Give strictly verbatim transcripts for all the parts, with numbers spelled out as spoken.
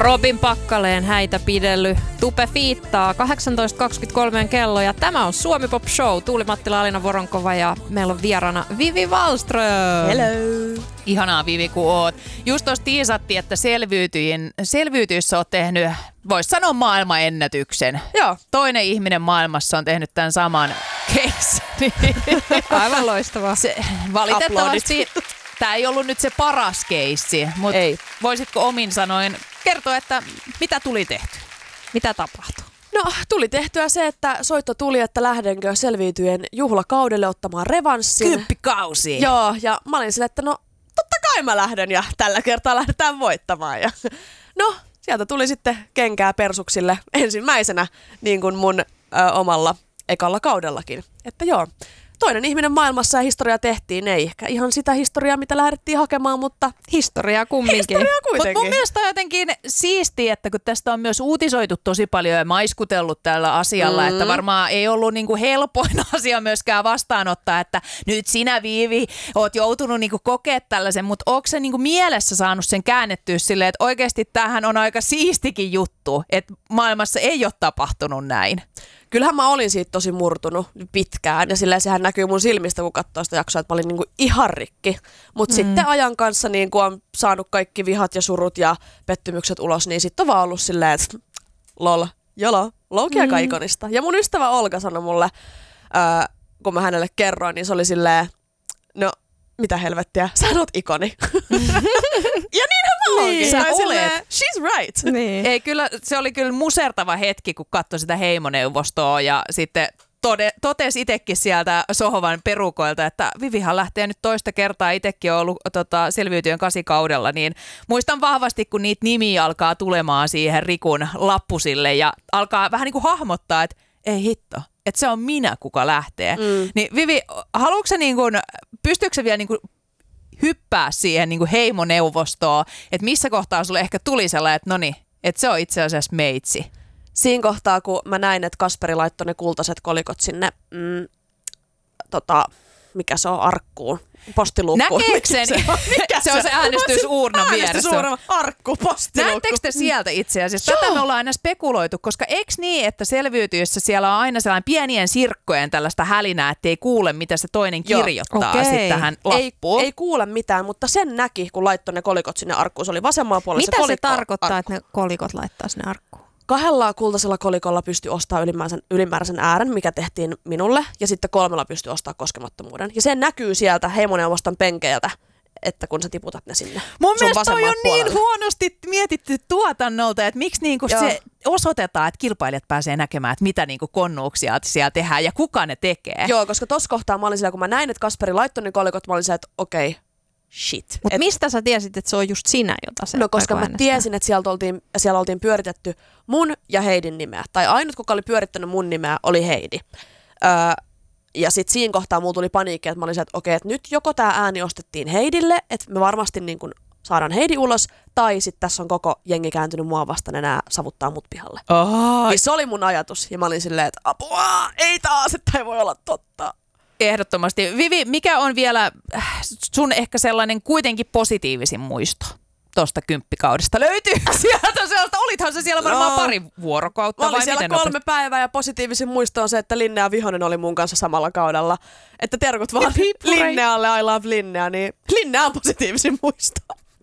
Robin Pakkaleen häitä pidelly. Tupe fiittaa kahdeksantoista kaksikymmentäkolme kello ja tämä on Suomi Pop Show. Tuuli Mattila, Alina Voronkova ja meillä on vieraana Vivi Wallström. Hello. Ihanaa Vivi, kun oot. Just tuossa tiisattiin, että selviytyissä oot tehnyt, vois sanoa maailmanennätyksen. Joo. Toinen ihminen maailmassa on tehnyt tämän saman case. Aivan loistavaa. Se, valitettavasti tämä ei ollut nyt se paras keissi, mutta ei. Voisitko omin sanoin kertoa, että mitä tuli tehty? Mitä tapahtui? No, tuli tehtyä se, että soitto tuli, että lähdenkö selviytyjen juhlakaudelle ottamaan revanssin. Kymppikausi. Joo, ja mä olin silleen, että no totta kai mä lähden ja tällä kertaa lähdetään voittamaan. Ja, no, sieltä tuli sitten kenkää persuksille ensimmäisenä niin kuin mun ö, omalla ekalla kaudellakin. Että joo, toinen ihminen maailmassa ja historia tehtiin. Ei ehkä ihan sitä historiaa, mitä lähdettiin hakemaan, mutta historiaa kumminkin. Historiaa kuitenkin. Mutta mun mielestä on jotenkin siistiä, että kun tästä on myös uutisoitu tosi paljon ja maiskutellut tällä asialla, mm. että varmaan ei ollut niinku helpoin asia myöskään vastaanottaa, että nyt sinä Viivi oot joutunut niinku kokea tällaisen, mutta onko se niinku mielessä saanut sen käännettyä silleen, että oikeasti tämähän on aika siistikin juttu, että maailmassa ei ole tapahtunut näin? Kyllähän mä olin siitä tosi murtunut pitkään ja silleen sehän näkyy mun silmistä, kun katsoo sitä jaksoa, että mä olin niinku ihan rikki. Mutta mm. sitten ajan kanssa niin kun on saanut kaikki vihat ja surut ja pettymykset ulos, niin sitten on vaan ollut silleen, että lol, jolo, louki aika mm. ikonista. Ja mun ystävä Olga sanoi mulle, ää, kun mä hänelle kerroin, niin se oli silleen, no mitä helvettiä, sä oot ikoni. Ja niinhän mä oonkin. Niin, sä olet. Silleen, she's right. Niin. Ei, kyllä, se oli kyllä musertava hetki, kun katsoi sitä heimoneuvostoa ja sitten tode, totesi itsekin sieltä sohovan perukoilta, että Vivihan lähtee nyt toista kertaa, itsekin on ollut tota, selviytyjen kasikaudella, niin muistan vahvasti, kun niitä nimiä alkaa tulemaan siihen Rikun lappusille ja alkaa vähän niin kuin hahmottaa, että ei hitto, että se on minä, kuka lähtee. Mm. Niin Vivi, haluatko sä niin kuin, pystyykö sä vielä niin kuin hyppää siihen niin kuin heimoneuvostoon, että missä kohtaa sulle ehkä tuli sellainen, että no niin, että se on itse asiassa meitsi? Siinä kohtaa, kun mä näin, että Kasperi laittoi ne kultaiset kolikot sinne, mm, tota, mikä se on, arkkuun, postilukkuun. Näkeekö sen? Se on, mikä se on se äänestysuurnan vieressä. Äänestysuurnan arkku, postilukku. Näettekö te sieltä itse asiassa? Tätä me ollaan aina spekuloitu, koska eikö niin, että selviytyissä siellä on aina sellainen pienien sirkkojen tällaista hälinää, ettei kuule, mitä se toinen kirjoittaa Okei. sitten tähän lappuun? Ei, ei kuule mitään, mutta sen näki, kun laittoi ne kolikot sinne arkkuun. Se oli vasemmalla puolella Mitä se se kolikko. tarkoittaa, arkku. että ne kolikot laittaa sinne arkkuun? Kahdella kultaisella kolikolla pystyi ostamaan ylimääräisen, ylimääräisen äären, mikä tehtiin minulle, ja sitten kolmella pystyi ostamaan koskemattomuuden. Ja se näkyy sieltä heimoneuvoston penkeiltä, että kun sä tiputat ne sinne. Mun mielestä toi on puolelle. niin huonosti mietitty tuotannolta, että miksi niinku se osoitetaan, että kilpailijat pääsee näkemään, että mitä niinku konnuuksia siellä tehdään ja kuka ne tekee. Joo, koska tossa kohtaa mä olin siellä, kun mä näin, että Kasperi laittoi ne kolikot, mä olin siellä, että okei, okay, shit. Mutta mistä sä tiesit, että se on just sinä, jota se No koska mä äänestää? tiesin, että sieltä oltiin, siellä oltiin pyöritetty mun ja Heidin nimeä. Tai ainut, kuka oli pyörittänyt mun nimeä, oli Heidi. Öö, ja sitten siinä kohtaa mulla tuli paniikki, että mä olin se, että okei, että nyt joko tää ääni ostettiin Heidille, että me varmasti niin kun saadaan Heidi ulos, tai sitten tässä on koko jengi kääntynyt mua vastaan ja nää savuttaa mut pihalle. Oh. Niin se oli mun ajatus. Ja mä olin silleen, että apua, ei taas, että ei voi olla totta. Ehdottomasti. Vivi, mikä on vielä sun ehkä sellainen kuitenkin positiivisin muisto tuosta kymppikaudesta? Löytyykö sieltä sellaista? Olithan se siellä varmaan No, pari vuorokautta Mä olin vai siellä miten kolme nopeasti? päivää ja positiivisin muisto on se, että Linnea ja Vihonen oli mun kanssa samalla kaudella. Että terkut vaan piippureita. Linnealle, I love Linnea, niin Linnea on positiivisin muisto.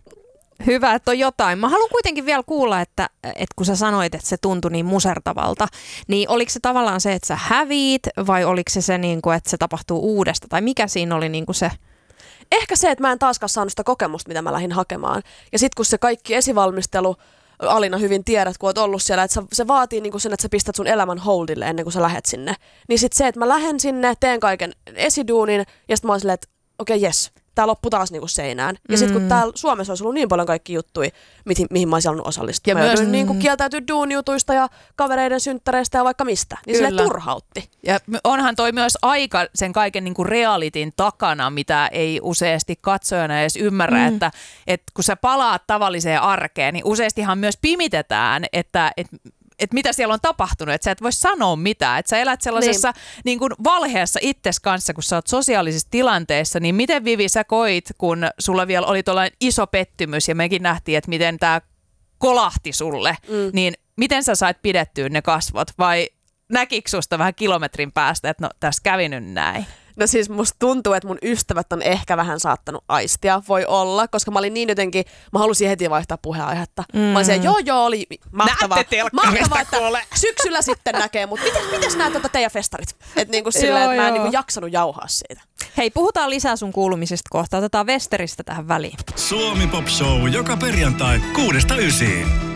Hyvä, että on jotain. Mä haluan kuitenkin vielä kuulla, että, että kun sä sanoit, että se tuntui niin musertavalta, niin oliko se tavallaan se, että sä häviit vai oliko se se, niin kuin, että se tapahtuu uudesta? Tai mikä siinä oli niin kuin se? Ehkä se, että mä en taaskaan saanut sitä kokemusta, mitä mä lähdin hakemaan. Ja sit kun se kaikki esivalmistelu, Alina hyvin tiedät, kun oot ollut siellä, että se vaatii niin kuin sen, että sä pistät sun elämän holdille ennen kuin sä lähet sinne. Niin sit se, että mä lähden sinne, teen kaiken esiduunin ja sit mä oon silleen, että okei, okay, jes. Tää loppui taas niinku seinään. Ja sitten kun täällä Suomessa olisi ollut niin paljon kaikki juttuja, mihin, mihin mä olisin halunnut osallistua. Ja mä myös niinku kieltäytyä duunijutuista ja kavereiden synttäreistä ja vaikka mistä. Niin sille turhautti. Ja onhan toi myös aika sen kaiken niinku realitin takana, mitä ei useasti katsojana edes ymmärrä, mm. että, että kun sä palaat tavalliseen arkeen, niin useastihan myös pimitetään, että, että että mitä siellä on tapahtunut, että sä et voi sanoa mitään, että sä elät sellaisessa niin. Niin kuin valheessa itses kanssa, kun sä oot sosiaalisissa tilanteissa, niin miten Vivi sä koit, kun sulla vielä oli tuollainen iso pettymys ja mekin nähtiin, että miten tämä kolahti sulle, mm. niin miten sä sait pidettyä ne kasvot vai näkikö susta vähän kilometrin päästä, että no tässä kävi nyt näin? No siis musta tuntuu, että mun ystävät on ehkä vähän saattanut aistia, voi olla, koska mä olin niin jotenkin, mä halusin heti vaihtaa puheenaihetta. Mm. Mä olin siellä, joo joo, oli mahtavaa, mahtavaa että syksyllä sitten näkee, mutta miten, mites nää tota teidän festarit? Että niinku silleen, että mä en niinku jaksanut jauhaa siitä. Hei, puhutaan lisää sun kuulumisista kohta, otetaan Westeristä tähän väliin. Suomi Pop Show joka perjantai kuudesta ysiin.